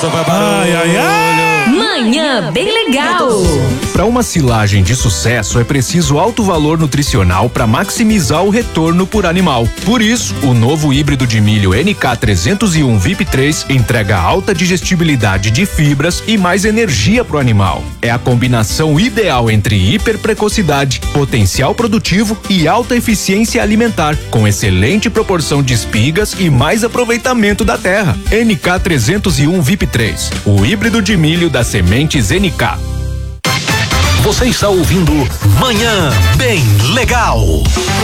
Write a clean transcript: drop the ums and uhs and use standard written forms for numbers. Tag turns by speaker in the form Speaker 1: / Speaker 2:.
Speaker 1: só vai barulho.
Speaker 2: Ai, ai, ai.
Speaker 3: Manhã bem legal.
Speaker 4: Para uma silagem de sucesso é preciso alto valor nutricional para maximizar o retorno por animal. Por isso, o novo híbrido de milho NK301 VIP3 entrega alta digestibilidade de fibras e mais energia pro animal. É a combinação ideal entre hiperprecocidade, potencial produtivo e alta eficiência alimentar, com excelente proporção de espigas e mais aproveitamento da terra. NK301 VIP3, o híbrido de milho das sementes NK.
Speaker 5: Você está ouvindo Manhã Bem Legal.